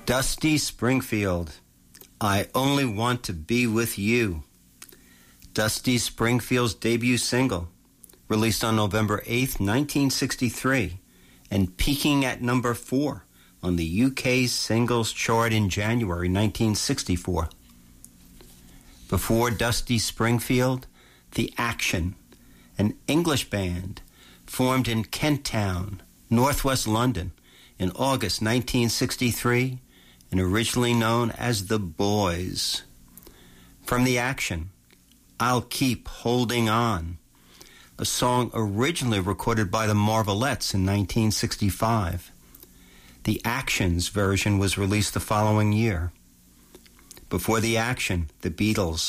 Dusty Springfield, I Only Want to Be With You. Dusty Springfield's debut single, released on November 8th, 1963, and peaking at number 4 on the UK singles chart in January 1964. Before Dusty Springfield, The Action, an English band formed in Kent Town, northwest London, in August 1963, and originally known as The Boys. From The Action, I'll Keep Holding On, a song originally recorded by the Marvelettes in 1965. The Action's version was released the following year. Before The Action, the Beatles